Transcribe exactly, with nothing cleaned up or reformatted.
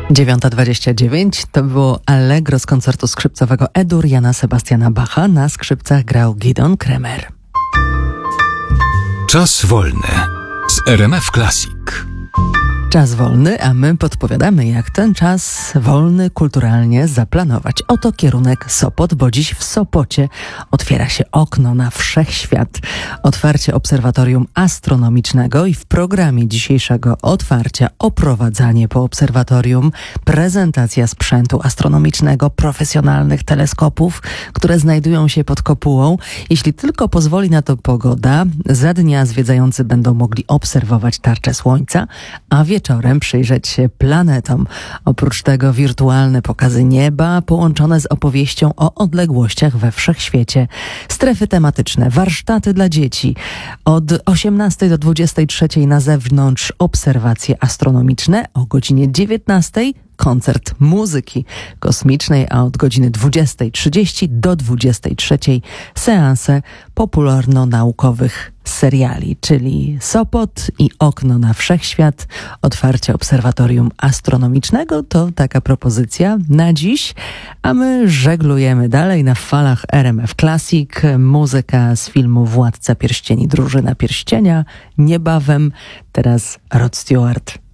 dziewiąta dwadzieścia dziewięć to było Allegro z koncertu skrzypcowego E-dur Jana Sebastiana Bacha. Na skrzypcach grał Gidon Kremer. Czas wolny z R M F Classic. Czas wolny, a my podpowiadamy, jak ten czas wolny kulturalnie zaplanować. Oto kierunek Sopot, bo dziś w Sopocie otwiera się okno na wszechświat. Otwarcie obserwatorium astronomicznego i w programie dzisiejszego otwarcia oprowadzanie po obserwatorium, prezentacja sprzętu astronomicznego, profesjonalnych teleskopów, które znajdują się pod kopułą. Jeśli tylko pozwoli na to pogoda, za dnia zwiedzający będą mogli obserwować tarczę Słońca, a wieczorem przyjrzeć się planetom. Oprócz tego wirtualne pokazy nieba połączone z opowieścią o odległościach we wszechświecie. Strefy tematyczne, warsztaty dla dzieci. Od osiemnastej do dwudziestej trzeciej na zewnątrz obserwacje astronomiczne. O godzinie dziewiętnastej koncert muzyki kosmicznej, a od godziny dwudziestej trzydzieści do dwudziestej trzeciej seanse popularno-naukowych seriali, czyli Sopot i okno na wszechświat, otwarcie obserwatorium astronomicznego to taka propozycja na dziś, a my żeglujemy dalej na falach R M F Classic. Muzyka z filmu Władca Pierścieni, Drużyna Pierścienia, niebawem teraz Rod Stewart.